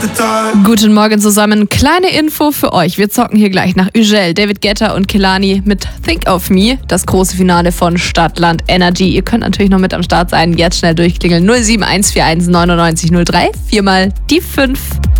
Guten Morgen zusammen. Kleine Info für euch. Wir zocken hier gleich nach Ugel, David Guetta und Kehlani mit Think of Me. Das große Finale von Stadtland Energy. Ihr könnt natürlich noch mit am Start sein. Jetzt schnell durchklingeln. 07141 99 03. Viermal die 5.